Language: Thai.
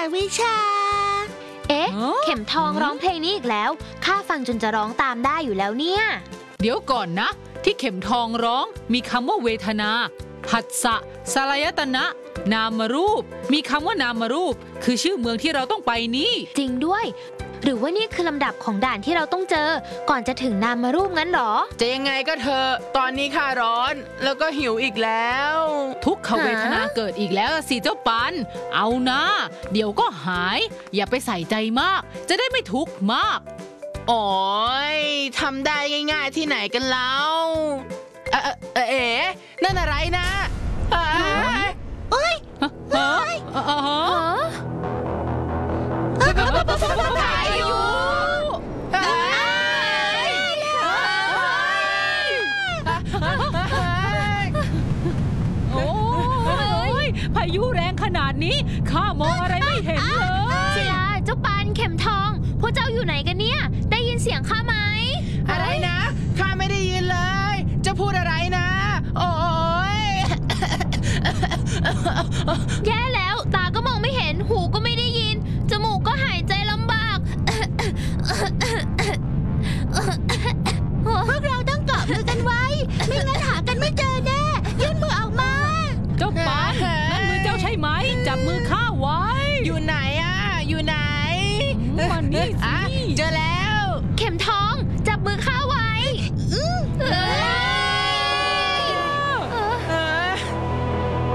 วิชาเข็มทองร้องเพลงนี้อีกแล้วข้าฟังจนจะร้องตามได้อยู่แล้วเนี่ยเดี๋ยวก่อนนะที่เข็มทองร้องมีคำว่าเวทนาผัสสะสลายตนะนามรูปมีคำว่านามรูปคือชื่อเมืองที่เราต้องไปนี้จริงด้วยหรือว่านี่คือลำดับของด่านที่เราต้องเจอก่อนจะถึงนามรูปงั้นหรอจะยังไงก็เธอตอนนี้ข้าร้อนแล้วก็หิวอีกแล้วทุกขเวทนาเกิดอีกแล้วสิเจ้าปันเอานะเดี๋ยวก็หายอย่าไปใส่ใจมากจะได้ไม่ทุกข์มากโอ้ยทำได้ง่ายๆที่ไหนกันแล้วนั่นอะไรนะเอ้ยพายุโอ้ยพายุแรงขนาดนี้ข้ามองอะไรไม่เห็นเลยศิลาเจ้าปานเข็มทองพวกเจ้าอยู่ไหนกันเนี่ยได้ยินเสียงข้าไหมอะไรนะข้าไม่ได้ยินเลยจะพูดอะไรนะโอ้ยแย่แล้วตาก็มองไม่เห็นหูก็ไม่ได้ยินจมูกก็หายใจลำบากพวกเราต้องเกาะมือกันไว้ไม่งั้นหากันไม่เจอแน่ยื่นมือออกมาเจ้าปานนั่นมือเจ้าใช่ไหมจับมือข้าไว้อยู่ไหนอยู่ไหนมันนี่สิเจอแล้ว